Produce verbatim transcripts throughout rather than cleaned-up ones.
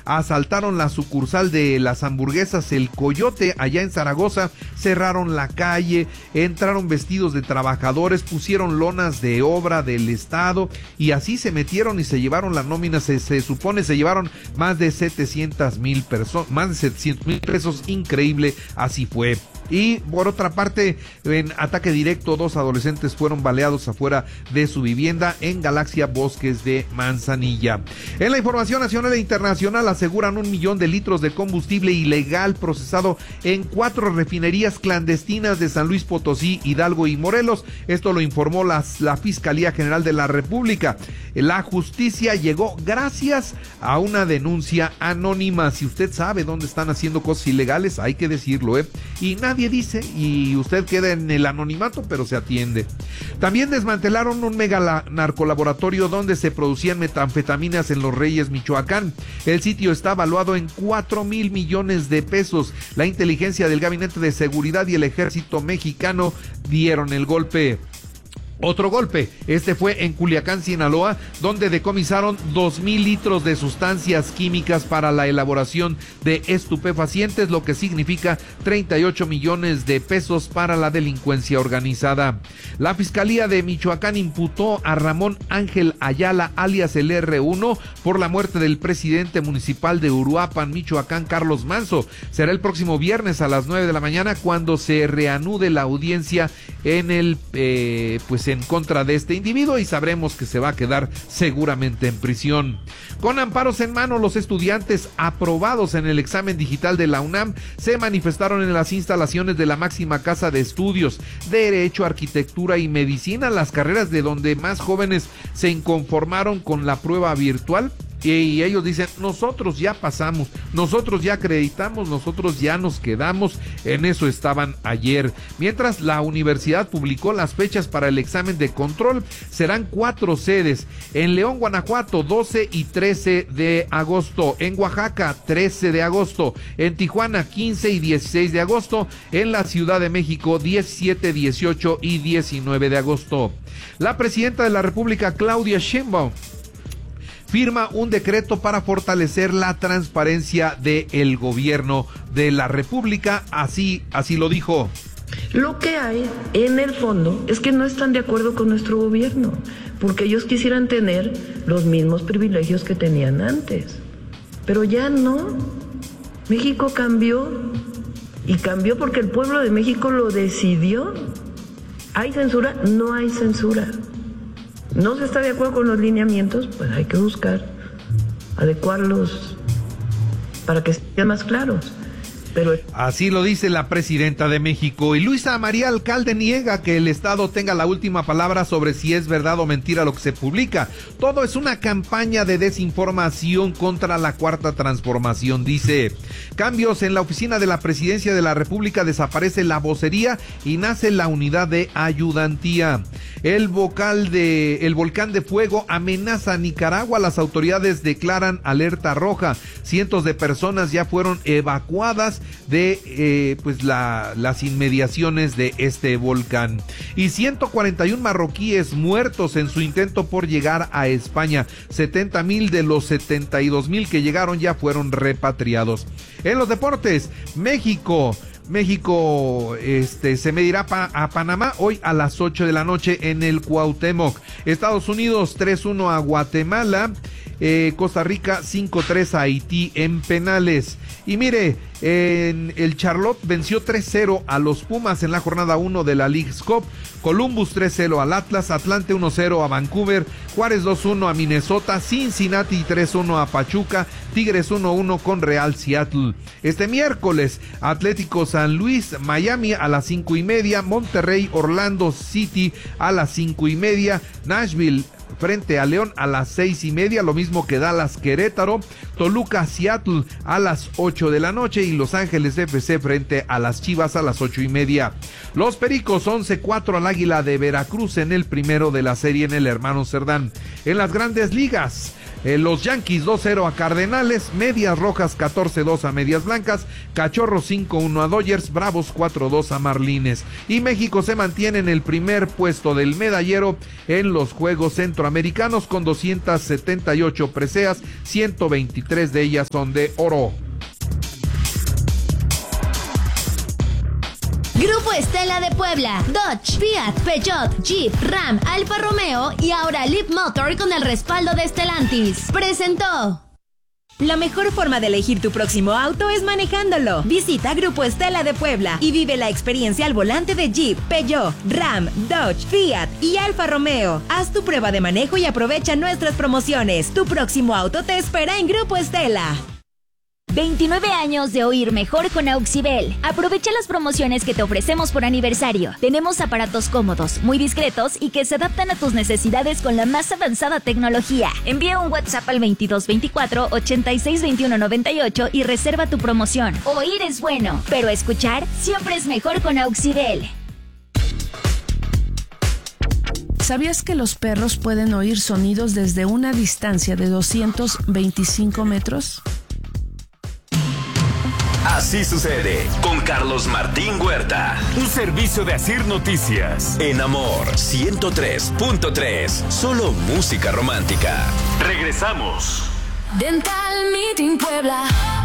asaltaron la sucursal de las hamburguesas El Coyote allá en Zaragoza, cerraron la calle, entraron vestidos de trabajadores, pusieron lonas de obra del Estado y así se metieron y se llevaron la nómina, se, se supone se llevaron más de setecientos mil personas, más de setecientos mil pesos, increíble, así fue. Y por otra parte, en ataque directo, dos adolescentes fueron baleados afuera de su vivienda en Galaxia Bosques de Manzanilla. En la información nacional e internacional, aseguran un millón de litros de combustible ilegal procesado en cuatro refinerías clandestinas de San Luis Potosí, Hidalgo y Morelos. Esto lo informó las, la Fiscalía General de la República. La justicia llegó gracias a una denuncia anónima. Si usted sabe dónde están haciendo cosas ilegales, hay que decirlo, ¿eh? Y nadie dice, y usted queda en el anonimato, pero se atiende. También desmantelaron un mega narcolaboratorio donde se producían metanfetaminas en Los Reyes, Michoacán. El sitio está valuado en cuatro mil millones de pesos. La inteligencia del Gabinete de Seguridad y el Ejército Mexicano dieron el golpe. Otro golpe, este fue en Culiacán, Sinaloa, donde decomisaron dos mil litros de sustancias químicas para la elaboración de estupefacientes, lo que significa treinta y ocho millones de pesos para la delincuencia organizada. La Fiscalía de Michoacán imputó a Ramón Ángel Ayala, alias el erre uno, por la muerte del presidente municipal de Uruapan, Michoacán, Carlos Manso. Será el próximo viernes a las nueve de la mañana cuando se reanude la audiencia en el, eh, pues en contra de este individuo y sabremos que se va a quedar seguramente en prisión. Con amparos en mano, los estudiantes aprobados en el examen digital de la UNAM se manifestaron en las instalaciones de la máxima casa de estudios, Derecho, Arquitectura y Medicina, las carreras de donde más jóvenes se inconformaron con la prueba virtual. Y ellos dicen, nosotros ya pasamos, nosotros ya acreditamos, nosotros ya nos quedamos, en eso estaban ayer. Mientras la universidad publicó las fechas para el examen de control, serán cuatro sedes, en León, Guanajuato, doce y trece de agosto, en Oaxaca, trece de agosto, en Tijuana, quince y dieciséis de agosto, en la Ciudad de México, diecisiete, dieciocho y diecinueve de agosto. La presidenta de la República, Claudia Sheinbaum, firma un decreto para fortalecer la transparencia del gobierno de la República, así, así lo dijo. Lo que hay en el fondo es que no están de acuerdo con nuestro gobierno, porque ellos quisieran tener los mismos privilegios que tenían antes, pero ya no. México cambió, y cambió porque el pueblo de México lo decidió. ¿Hay censura? No hay censura. ¿No se está de acuerdo con los lineamientos? Pues hay que buscar adecuarlos para que sean más claros. Pero... así lo dice la presidenta de México. Y Luisa María Alcalde niega que el Estado tenga la última palabra sobre si es verdad o mentira lo que se publica. Todo es una campaña de desinformación contra la Cuarta Transformación, dice. Cambios en la oficina de la Presidencia de la República, desaparece la vocería y nace la unidad de ayudantía. El vocal de, el volcán de fuego amenaza a Nicaragua. Las autoridades declaran alerta roja. Cientos de personas ya fueron evacuadas de eh, pues la, las inmediaciones de este volcán. Y ciento cuarenta y uno marroquíes muertos en su intento por llegar a España. setenta mil de los setenta y dos mil que llegaron ya fueron repatriados. En los deportes, México... México este, se medirá pa- a Panamá hoy a las ocho de la noche en el Cuauhtémoc. Estados Unidos tres uno a Guatemala. Eh, Costa Rica cinco tres a Haití en penales. Y mire, en el Charlotte venció tres cero a los Pumas en la jornada uno de la Leagues Cup. Columbus tres cero al Atlas, Atlante uno cero a Vancouver, Juárez dos uno a Minnesota, Cincinnati tres uno a Pachuca, Tigres uno uno con Real Seattle. Este miércoles, Atlético San Luis, Miami a las cinco y media, Monterrey, Orlando City a las cinco y media, Nashville frente a León a las seis y media, lo mismo que Dallas Querétaro, Toluca Seattle a las ocho de la noche y Los Ángeles F C frente a las Chivas a las ocho y media. Los Pericos once cuatro al Águila de Veracruz en el primero de la serie en el Hermano Cerdán. En las Grandes Ligas, Eh, los Yankees dos cero a Cardenales, Medias Rojas catorce dos a Medias Blancas, Cachorros cinco uno a Dodgers, Bravos cuatro dos a Marlines. Y México se mantiene en el primer puesto del medallero en los Juegos Centroamericanos con doscientas setenta y ocho preseas, ciento veintitrés de ellas son de oro. Grupo Estela de Puebla, Dodge, Fiat, Peugeot, Jeep, Ram, Alfa Romeo y ahora Leap Motor con el respaldo de Stellantis. Presentó. La mejor forma de elegir tu próximo auto es manejándolo. Visita Grupo Estela de Puebla y vive la experiencia al volante de Jeep, Peugeot, Ram, Dodge, Fiat y Alfa Romeo. Haz tu prueba de manejo y aprovecha nuestras promociones. Tu próximo auto te espera en Grupo Estela. veintinueve años de oír mejor con Auxibel. Aprovecha las promociones que te ofrecemos por aniversario. Tenemos aparatos cómodos, muy discretos y que se adaptan a tus necesidades con la más avanzada tecnología. Envía un WhatsApp al veintidós veinticuatro ochenta y seis veintiuno noventa y ocho y reserva tu promoción. Oír es bueno, pero escuchar siempre es mejor con Auxibel. ¿Sabías que los perros pueden oír sonidos desde una distancia de doscientos veinticinco metros? Así sucede con Carlos Martín Huerta. Un servicio de Asir Noticias. En Amor ciento tres punto tres. Solo música romántica. Regresamos. Dental Meeting Puebla.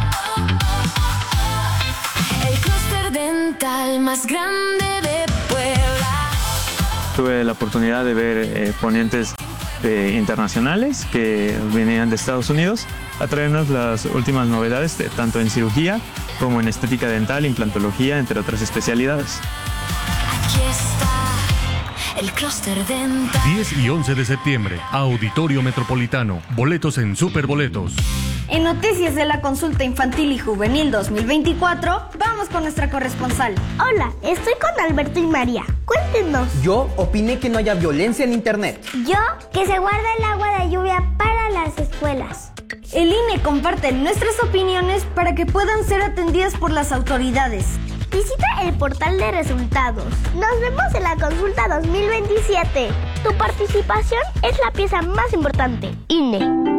El clúster dental más grande de Puebla. Tuve la oportunidad de ver eh, ponentes eh, internacionales que venían de Estados Unidos a traernos las últimas novedades, de, tanto en cirugía como en estética dental, implantología, entre otras especialidades. Aquí está el clúster dental. diez y once de septiembre, Auditorio Metropolitano. Boletos en Superboletos. En Noticias de la Consulta Infantil y Juvenil dos mil veinticuatro, vamos con nuestra corresponsal. Hola, estoy con Alberto y María. Cuéntenos. Yo opiné que no haya violencia en internet. Yo, que se guarda el agua de lluvia para las escuelas. El I N E comparte nuestras opiniones para que puedan ser atendidas por las autoridades. Visita el portal de resultados. Nos vemos en la consulta dos mil veintisiete. Tu participación es la pieza más importante. I N E.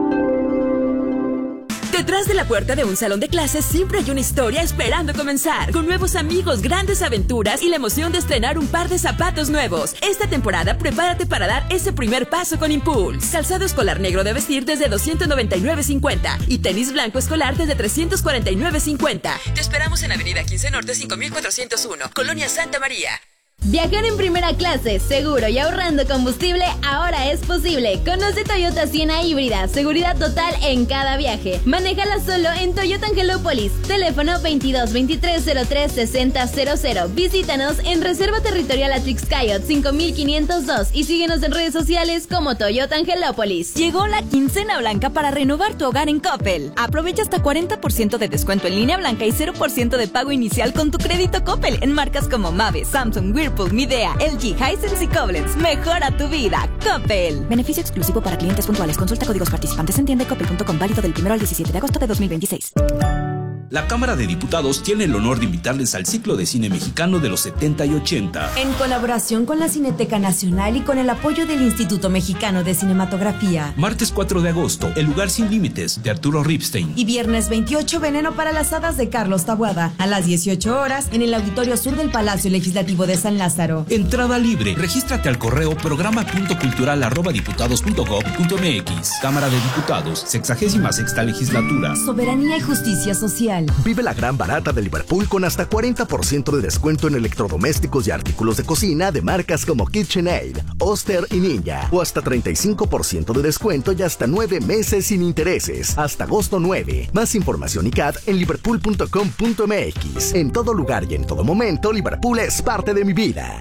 Detrás de la puerta de un salón de clases siempre hay una historia esperando comenzar, con nuevos amigos, grandes aventuras y la emoción de estrenar un par de zapatos nuevos. Esta temporada prepárate para dar ese primer paso con Impulse. Calzado escolar negro de vestir desde doscientos noventa y nueve cincuenta y tenis blanco escolar desde trescientos cuarenta y nueve cincuenta. Te esperamos en Avenida quince Norte cinco mil cuatrocientos uno, Colonia Santa María. Viajar en primera clase, seguro y ahorrando combustible, ahora es posible. Conoce Toyota Siena híbrida, seguridad total en cada viaje. Manéjala solo en Toyota Angelópolis. Teléfono veintidós veintitrés cero tres sesenta cero cero. Visítanos en Reserva Territorial Atrixcayot cinco mil quinientos dos y síguenos en redes sociales como Toyota Angelópolis. Llegó la quincena blanca para renovar tu hogar en Coppel. Aprovecha hasta cuarenta por ciento de descuento en línea blanca y cero por ciento de pago inicial con tu crédito Coppel en marcas como Mave, Samsung, Whirlpool, Midea, L G, Hisense y Koblenz. Mejora tu vida, Coppel. Beneficio exclusivo para clientes puntuales. Consulta códigos participantes en tienda coppel punto com, válido del primero al diecisiete de agosto de dos mil veintiséis. La Cámara de Diputados tiene el honor de invitarles al ciclo de cine mexicano de los setenta y ochenta. En colaboración con la Cineteca Nacional y con el apoyo del Instituto Mexicano de Cinematografía. Martes cuatro de agosto, El lugar sin límites, de Arturo Ripstein. Y viernes veintiocho, Veneno para las hadas, de Carlos Taboada. A las dieciocho horas, en el Auditorio Sur del Palacio Legislativo de San Lázaro. Entrada libre. Regístrate al correo programa punto cultural arroba diputados punto gob punto mx. Cámara de Diputados, sexagésima sexta legislatura. Soberanía y justicia social. Vive la gran barata de Liverpool con hasta cuarenta por ciento de descuento en electrodomésticos y artículos de cocina de marcas como KitchenAid, Oster y Ninja. O hasta treinta y cinco por ciento de descuento y hasta nueve meses sin intereses. Hasta agosto nueve. Más información y C A D en liverpool punto com punto mx. En todo lugar y en todo momento, Liverpool es parte de mi vida.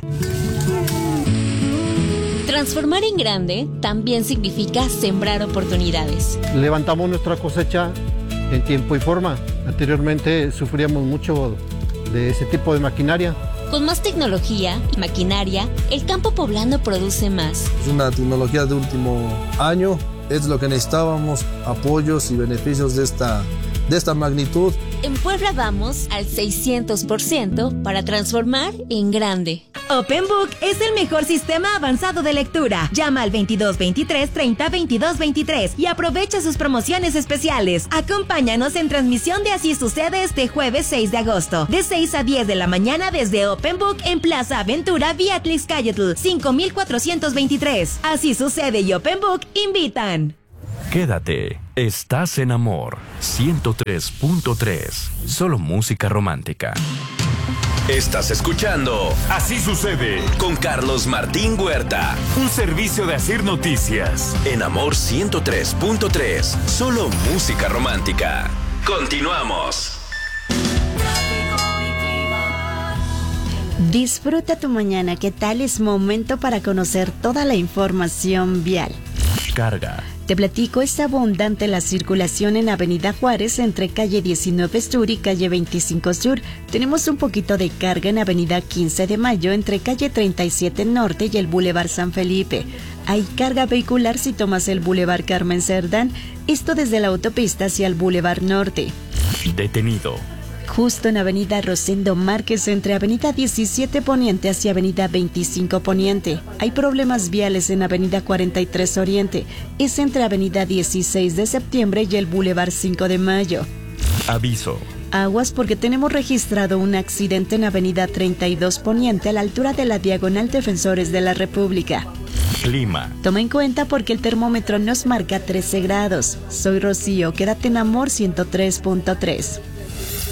Transformar en grande también significa sembrar oportunidades. Levantamos nuestra cosecha en tiempo y forma. Anteriormente sufríamos mucho de ese tipo de maquinaria. Con más tecnología y maquinaria, el campo poblano produce más. Es una tecnología de último año, es lo que necesitábamos, apoyos y beneficios de esta de esta magnitud. En Puebla vamos al seiscientos por ciento para transformar en grande. OpenBook es el mejor sistema avanzado de lectura. Llama al veintidós veintitrés treinta veintidós veintitrés y aprovecha sus promociones especiales. Acompáñanos en transmisión de Así Sucede este jueves seis de agosto, de seis a diez de la mañana desde OpenBook en Plaza Aventura vía Tlaxcayotl cinco mil cuatrocientos veintitrés. Así Sucede y OpenBook invitan. Quédate, estás en Amor ciento tres punto tres, solo música romántica. Estás escuchando Así Sucede con Carlos Martín Huerta, un servicio de Asir Noticias. En Amor ciento tres punto tres, solo música romántica. Continuamos. Disfruta tu mañana, ¿qué tal? Es momento para conocer toda la información vial. Carga. Te platico, es abundante la circulación en Avenida Juárez entre calle diecinueve Sur y calle veinticinco Sur. Tenemos un poquito de carga en Avenida quince de Mayo entre calle treinta y siete Norte y el Boulevard San Felipe. Hay carga vehicular si tomas el Boulevard Carmen Cerdán, esto desde la autopista hacia el Boulevard Norte. Detenido. Justo en Avenida Rosendo Márquez entre Avenida diecisiete Poniente hacia Avenida veinticinco Poniente. Hay problemas viales en Avenida cuarenta y tres Oriente. Es entre Avenida dieciséis de Septiembre y el Boulevard cinco de Mayo. Aviso. Aguas porque tenemos registrado un accidente en Avenida treinta y dos Poniente a la altura de la Diagonal Defensores de la República. Clima. Toma en cuenta porque el termómetro nos marca trece grados. Soy Rocío, quédate en Amor ciento tres punto tres.